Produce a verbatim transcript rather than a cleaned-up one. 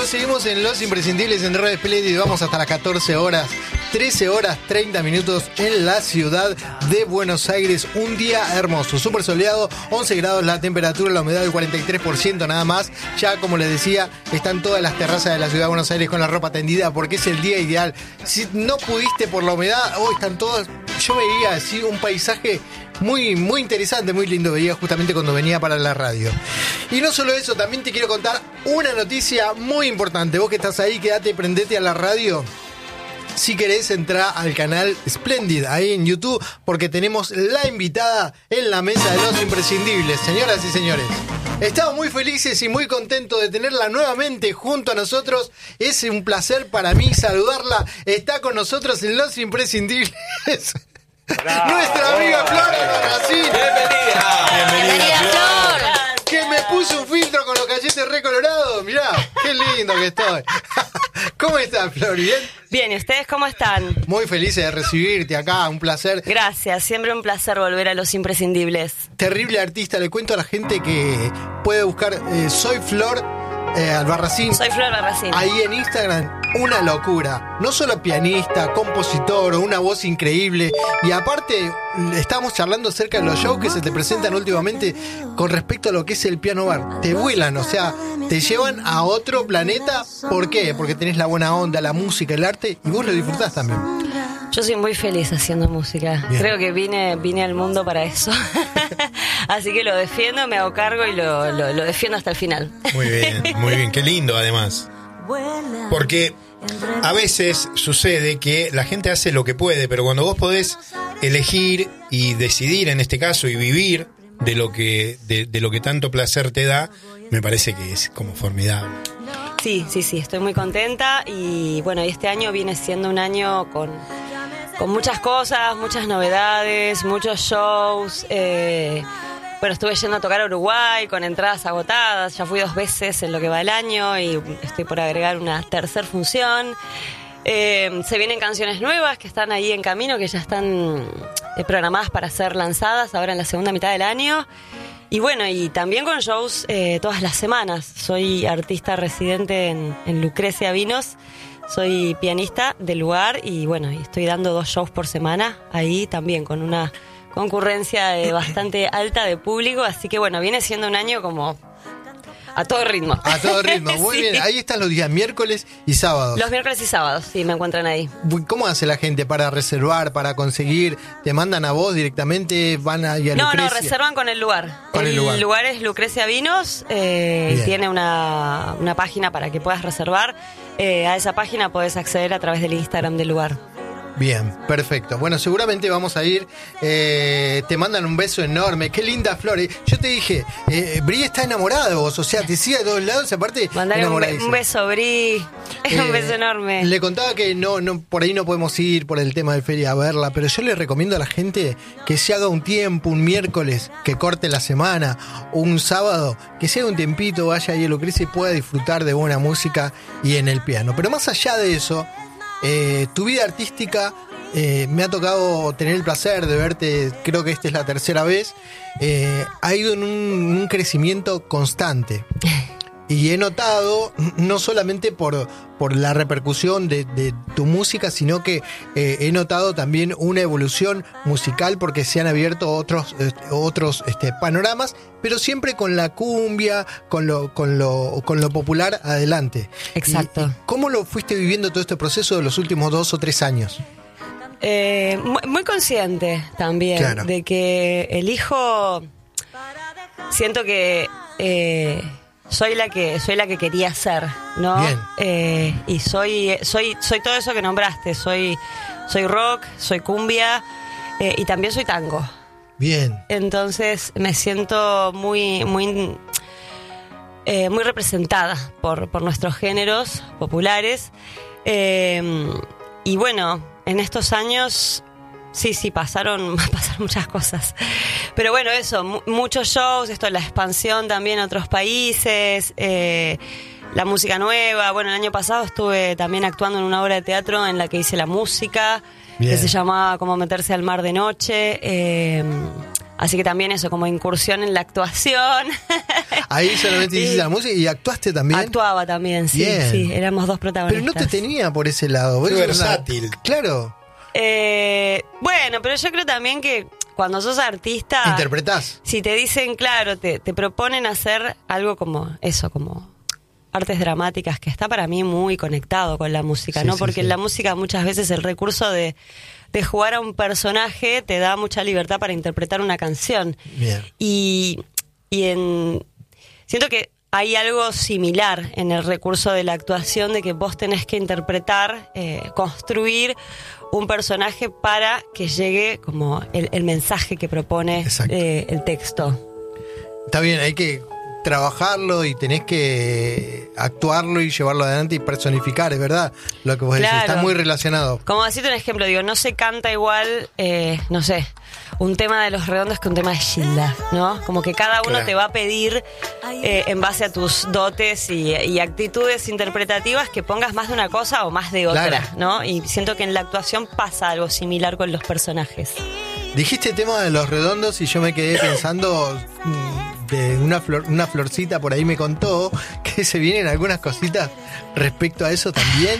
seguimos en Los Imprescindibles en Radio Espléndido. Vamos hasta las catorce horas, trece horas, treinta minutos en la ciudad de Buenos Aires. Un día hermoso, súper soleado, once grados la temperatura, la humedad del cuarenta y tres por ciento nada más. Ya, como les decía, están todas las terrazas de la ciudad de Buenos Aires con la ropa tendida porque es el día ideal. Si no pudiste por la humedad, hoy están todas... Yo veía así un paisaje muy, muy interesante, muy lindo, veía justamente cuando venía para la radio. Y no solo eso, también te quiero contar una noticia muy importante. Vos que estás ahí, quédate, prendete a la radio. Si querés, entrá al canal Splendid, ahí en YouTube, porque tenemos la invitada en la mesa de Los Imprescindibles. Señoras y señores, estamos muy felices y muy contentos de tenerla nuevamente junto a nosotros. Es un placer para mí saludarla. Está con nosotros en Los Imprescindibles ¡bravo! Nuestra amiga Flor Albarracín. Bienvenida. Bienvenida, Flor. Que me puso un filtro con los cachetes recolorados. Mirá, qué lindo que estoy. ¿Cómo estás, Flor? ¿Bien? Bien, ¿y ustedes cómo están? Muy felices de recibirte acá, un placer. Gracias, siempre un placer volver a Los Imprescindibles. Terrible artista, le cuento a la gente que puede buscar eh, Soy Flor eh, Albarracín. Soy Flor Albarracín. Ahí en Instagram, una locura. No solo pianista, compositor, una voz increíble. Y aparte, estamos charlando acerca de los shows que se te presentan últimamente con respecto a lo que es el piano bar. Te vuelan, o sea, te llevan a otro planeta. ¿Por qué? Porque tenés la buena onda, la música, el arte, y vos lo disfrutás también. Yo soy muy feliz haciendo música. Bien. Creo que vine, vine al mundo para eso. Así que lo defiendo, me hago cargo y lo, lo, lo defiendo hasta el final. Muy bien, muy bien. Qué lindo, además. Porque a veces sucede que la gente hace lo que puede, pero cuando vos podés elegir y decidir, en este caso, y vivir de lo que, de, de lo que tanto placer te da, me parece que es como formidable. Sí, sí, sí, estoy muy contenta y bueno, este año viene siendo un año con, con muchas cosas, muchas novedades, muchos shows. Eh, bueno, estuve yendo a tocar a Uruguay con entradas agotadas, ya fui dos veces en lo que va el año y estoy por agregar una tercera función. Eh, se vienen canciones nuevas que están ahí en camino, que ya están eh, programadas para ser lanzadas ahora en la segunda mitad del año. Y bueno, y también con shows eh, todas las semanas. Soy artista residente en, en Lucrecia Vinos, soy pianista del lugar y bueno, y estoy dando dos shows por semana ahí también con una concurrencia eh, bastante alta de público, así que bueno, viene siendo un año como a todo ritmo. A todo ritmo, muy sí. Bien. Ahí están los días miércoles y sábados. Los miércoles y sábados, sí, me encuentran ahí. ¿Cómo hace la gente para reservar, para conseguir? ¿Te mandan a vos directamente? ¿Van a, a Lucrecia? No, no, reservan con el lugar. Con el, el lugar. El lugar es Lucrecia Vinos, eh, tiene una, una página para que puedas reservar. Eh, a esa página podés acceder a través del Instagram del lugar. Bien, perfecto. Bueno, seguramente vamos a ir. Eh, te mandan un beso enorme. Qué linda Flor. Yo te dije, eh, Bri está enamorada de vos. O sea, te sigue a todos lados. Aparte, mandale un, be- un beso, Bri. Es eh, un beso enorme. Le contaba que no, no, por ahí no podemos ir por el tema de feria a verla. Pero yo le recomiendo a la gente que se haga un tiempo, un miércoles, que corte la semana, un sábado, que se haga un tiempito, vaya ahí a Lucrecia y pueda disfrutar de buena música y en el piano. Pero más allá de eso, Eh, tu vida artística, eh, me ha tocado tener el placer de verte, creo que esta es la tercera vez, eh, ha ido en un, un crecimiento constante. Y he notado, no solamente por, por la repercusión de, de tu música, sino que eh, he notado también una evolución musical porque se han abierto otros, eh, otros este, panoramas, pero siempre con la cumbia, con lo, con lo, con lo popular adelante. Exacto. ¿Y, y cómo lo fuiste viviendo todo este proceso de los últimos dos o tres años? Eh, muy, muy consciente también, claro, de que elijo, siento que... Eh, Soy la que soy la que quería ser, ¿no? Bien. Eh, y soy soy soy todo eso que nombraste. Soy soy rock, soy cumbia eh, y también soy tango. Bien. Entonces me siento muy muy eh, muy representada por por nuestros géneros populares. Eh, y bueno, en estos años sí, sí, pasaron, pasaron muchas cosas. Pero bueno, eso, m- muchos shows, esto, la expansión también a otros países, eh, la música nueva. Bueno, el año pasado estuve también actuando en una obra de teatro en la que hice la música, bien, que se llamaba Cómo meterse al mar de noche. Eh, Así que también eso, como incursión en la actuación. Ahí solamente hiciste la música y actuaste también. Actuaba también, sí, Bien. sí, éramos dos protagonistas. Pero no te tenía por ese lado. Muy versátil. Una... Claro. Eh, bueno, pero yo creo también que cuando sos artista... ¿Interpretás? Si te dicen, claro, te, te proponen hacer algo como eso, como artes dramáticas, que está para mí muy conectado con la música, sí, ¿no? sí, Porque sí. en la música muchas veces el recurso de, de jugar a un personaje te da mucha libertad para interpretar una canción. Bien. Y, y en siento que hay algo similar en el recurso de la actuación, de que vos tenés que interpretar, eh, construir un personaje para que llegue como el, el mensaje que propone eh, el texto. Está bien, hay que trabajarlo y tenés que actuarlo y llevarlo adelante y personificar, es verdad lo que vos Claro. decís, está muy relacionado. Como decirte un ejemplo, digo, no se canta igual, eh, no sé, un tema de Los Redondos que un tema de Gilda, ¿no? Como que cada uno Claro. te va a pedir, eh, en base a tus dotes y, y actitudes interpretativas, que pongas más de una cosa o más de otra, Claro. ¿no? Y siento que en la actuación pasa algo similar con los personajes. Dijiste el tema de Los Redondos y yo me quedé pensando de una flor, una florcita por ahí me contó que se vienen algunas cositas respecto a eso también.